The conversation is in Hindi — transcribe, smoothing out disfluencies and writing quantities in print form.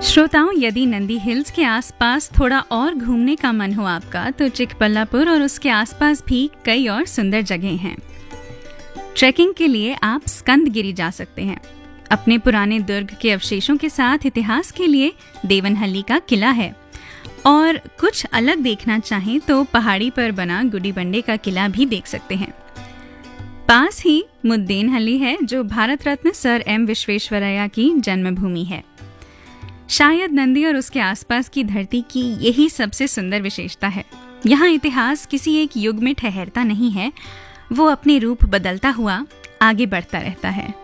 श्रोताओं, यदि नंदी हिल्स के आसपास थोड़ा और घूमने का मन हो आपका तो चिकबल्लापुर और उसके आसपास भी कई और सुंदर जगह हैं। ट्रैकिंग के लिए आप स्कंदगिरी जा सकते हैं। अपने पुराने दुर्ग के अवशेषों के साथ इतिहास के लिए देवनहल्ली का किला है, और कुछ अलग देखना चाहें तो पहाड़ी पर बना गुडीबंडे का किला भी देख सकते हैं। पास ही मुद्देनहल्ली है, जो भारत रत्न सर एम विश्वेश्वरैया की जन्मभूमि है। शायद नंदी और उसके आसपास की धरती की यही सबसे सुंदर विशेषता है। यहाँ इतिहास किसी एक युग में ठहरता नहीं है, वो अपने रूप बदलता हुआ आगे बढ़ता रहता है।